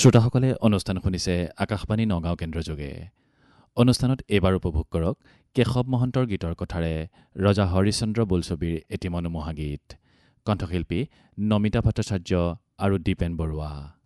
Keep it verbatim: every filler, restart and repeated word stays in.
শ্ৰোতাসকলে অনুষ্ঠান শুনিছে আকাশবাণী নগাঁও কেন্দ্ৰযোগে। অনুষ্ঠানত এইবাৰ উপভোগ কৰক কেশৱ মহন্তৰ গীতৰ কথাৰে ৰজা হৰিশ্চন্দ্ৰ বোলছবিৰ এটি মনোমোহা গীত। কণ্ঠশিল্পী নমিতা ভট্টাচাৰ্য আৰু দীপেন বৰুৱা।